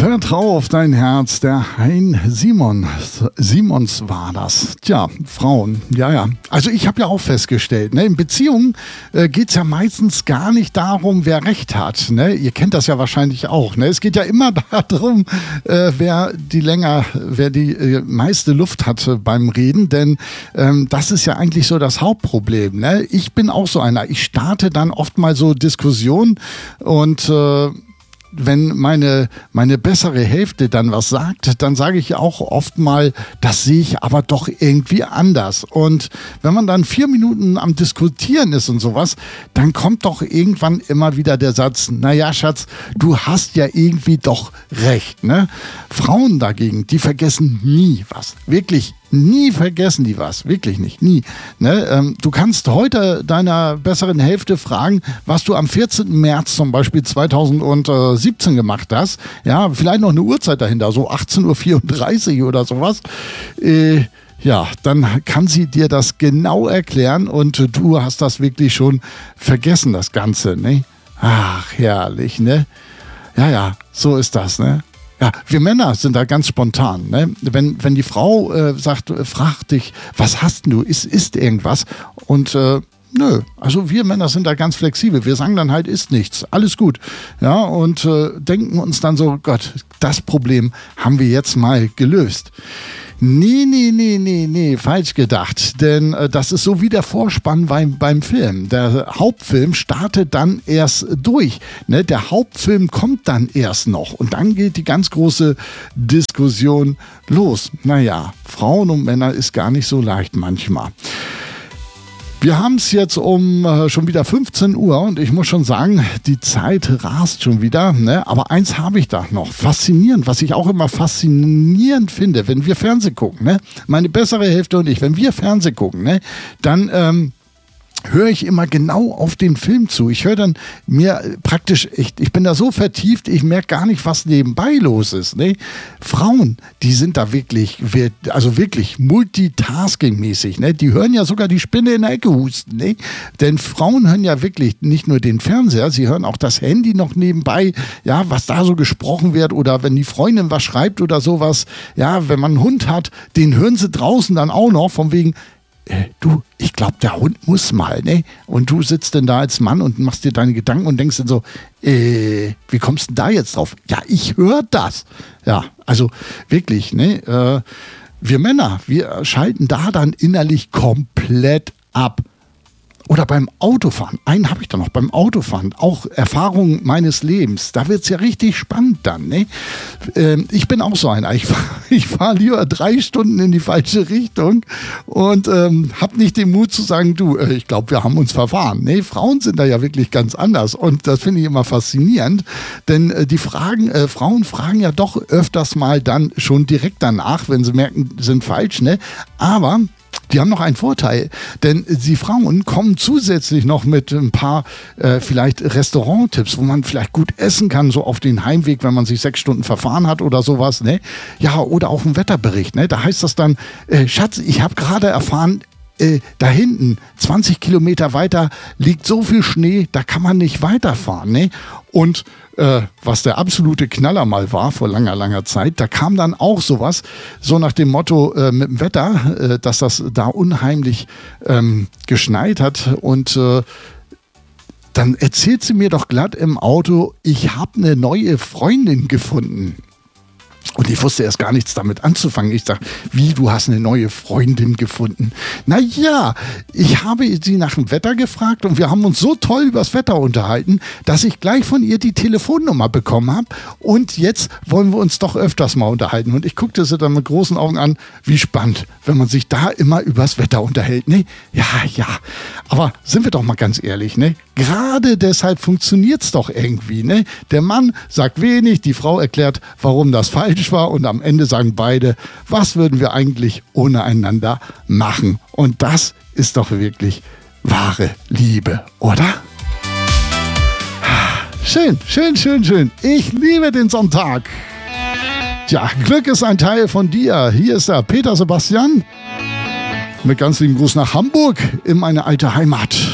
Hör drauf, dein Herz, der Hein Simons war das. Tja, Frauen, ja. Also ich habe ja auch festgestellt, ne, in Beziehungen geht es ja meistens gar nicht darum, wer Recht hat. Ne? Ihr kennt das ja wahrscheinlich auch. Ne? Es geht ja immer darum, wer die meiste Luft hat beim Reden, denn das ist ja eigentlich so das Hauptproblem. Ne? Ich bin auch so einer. Ich starte dann oft mal so Diskussionen und wenn meine bessere Hälfte dann was sagt, dann sage ich auch oft mal, das sehe ich aber doch irgendwie anders. Und wenn man dann 4 Minuten am Diskutieren ist und sowas, dann kommt doch irgendwann immer wieder der Satz, naja, Schatz, du hast ja irgendwie doch recht. Ne? Frauen dagegen, die vergessen nie was. Wirklich nie vergessen die was, wirklich nicht, nie. Ne? Du kannst heute deiner besseren Hälfte fragen, was du am 14. März zum Beispiel 2017 gemacht hast. Ja, vielleicht noch eine Uhrzeit dahinter, so 18.34 Uhr oder sowas. Ja, dann kann sie dir das genau erklären und du hast das wirklich schon vergessen, das Ganze. Ne? Ach, herrlich, ne? Ja, so ist das, ne? Ja, wir Männer sind da ganz spontan. Ne? Wenn die Frau fragt dich, was hast du? Ist irgendwas? Und nö, also wir Männer sind da ganz flexibel. Wir sagen dann halt, ist nichts, alles gut. Ja, und denken uns dann so, Gott, das Problem haben wir jetzt mal gelöst. Nee, falsch gedacht. Denn das ist so wie der Vorspann beim Film. Der Hauptfilm startet dann erst durch. Ne? Der Hauptfilm kommt dann erst noch. Und dann geht die ganz große Diskussion los. Naja, Frauen und Männer ist gar nicht so leicht manchmal. Wir haben es jetzt um schon wieder 15 Uhr und ich muss schon sagen, die Zeit rast schon wieder. Ne? Aber eins habe ich da noch. Faszinierend, was ich auch immer faszinierend finde, wenn wir Fernsehen gucken. Ne? Meine bessere Hälfte und ich, wenn wir Fernsehen gucken, ne? Dann höre ich immer genau auf den Film zu. Ich höre dann mir praktisch, ich bin da so vertieft, ich merke gar nicht, was nebenbei los ist. Ne? Frauen, die sind da wirklich multitasking-mäßig. Ne? Die hören ja sogar die Spinne in der Ecke husten. Ne? Denn Frauen hören ja wirklich nicht nur den Fernseher, sie hören auch das Handy noch nebenbei, ja, was da so gesprochen wird oder wenn die Freundin was schreibt oder sowas. Ja, wenn man einen Hund hat, den hören sie draußen dann auch noch, von wegen, du, ich glaube, der Hund muss mal, ne? Und du sitzt denn da als Mann und machst dir deine Gedanken und denkst dann so, wie kommst du denn da jetzt drauf? Ja, ich höre das. Ja, also wirklich, ne? Wir Männer, wir schalten da dann innerlich komplett ab. Oder beim Autofahren, einen habe ich da noch, beim Autofahren, auch Erfahrung meines Lebens, da wird es ja richtig spannend dann. Ne? Ich bin auch so einer, ich fahr lieber 3 Stunden in die falsche Richtung und habe nicht den Mut zu sagen, du, ich glaube, wir haben uns verfahren. Ne? Frauen sind da ja wirklich ganz anders und das finde ich immer faszinierend, denn Frauen fragen ja doch öfters mal dann schon direkt danach, wenn sie merken, sind falsch, ne? Aber die haben noch einen Vorteil, denn die Frauen kommen zusätzlich noch mit ein paar vielleicht Restauranttipps, wo man vielleicht gut essen kann, so auf den Heimweg, wenn man sich 6 Stunden verfahren hat oder sowas. Ne? Ja, oder auch ein Wetterbericht. Ne? Da heißt das dann, Schatz, ich habe gerade erfahren, da hinten, 20 Kilometer weiter, liegt so viel Schnee, da kann man nicht weiterfahren. Ne? Und was der absolute Knaller mal war vor langer Zeit, da kam dann auch sowas, so nach dem Motto mit dem Wetter, dass das da unheimlich geschneit hat und dann erzählt sie mir doch glatt im Auto, ich habe eine neue Freundin gefunden. Und ich wusste erst gar nichts damit anzufangen. Ich dachte, wie, du hast eine neue Freundin gefunden? Naja, ich habe sie nach dem Wetter gefragt und wir haben uns so toll über das Wetter unterhalten, dass ich gleich von ihr die Telefonnummer bekommen habe. Und jetzt wollen wir uns doch öfters mal unterhalten. Und ich guckte sie dann mit großen Augen an, wie spannend, wenn man sich da immer über das Wetter unterhält. Ne? Ja. Aber sind wir doch mal ganz ehrlich, ne? Gerade deshalb funktioniert es doch irgendwie. Ne? Der Mann sagt wenig, die Frau erklärt, warum das falsch war und am Ende sagen beide, was würden wir eigentlich ohne einander machen? Und das ist doch wirklich wahre Liebe, oder? Schön. Ich liebe den Sonntag. Tja, Glück ist ein Teil von dir. Hier ist der Peter Sebastian mit ganz lieben Gruß nach Hamburg in meine alte Heimat.